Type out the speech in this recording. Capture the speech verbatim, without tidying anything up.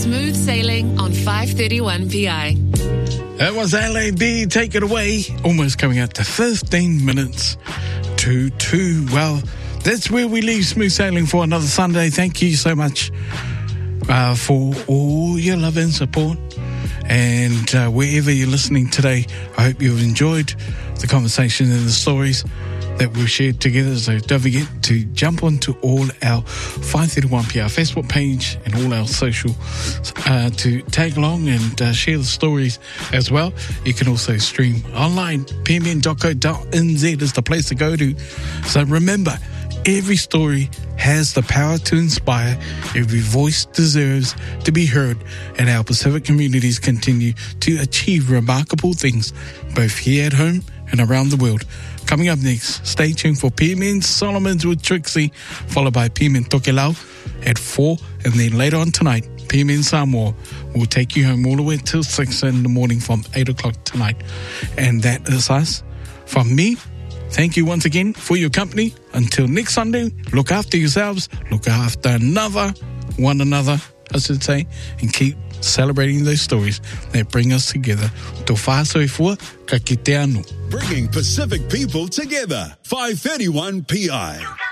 Smooth Sailing on five thirty-one P I. That was L A B, Take It Away. Almost coming up to fifteen minutes to two. Well, that's where we leave Smooth Sailing for another Sunday. Thank you so much uh, for all your love and support. And uh, wherever you're listening today, I hope you've enjoyed the conversation and the stories that we've shared together. So don't forget to jump onto all our five thirty-one P R Facebook page and all our social uh, to tag along and uh, share the stories as well. You can also stream online. p m n dot co dot n z is the place to go to. So remember, every story has the power to inspire. Every voice deserves to be heard, and our Pacific communities continue to achieve remarkable things, both here at home and around the world. Coming up next, stay tuned for P M N Solomons with Trixie, followed by P M N Tokelau at four, and then later on tonight, P M N Samoa will take you home all the way till six in the morning from eight o'clock tonight. And that is us. From me, thank you once again for your company. Until next Sunday, look after yourselves, look after another, one another, I should say, and keep celebrating those stories that bring us together. Tō whāsoifua, ka kite anō. Bringing Pacific people together. five thirty-one P I.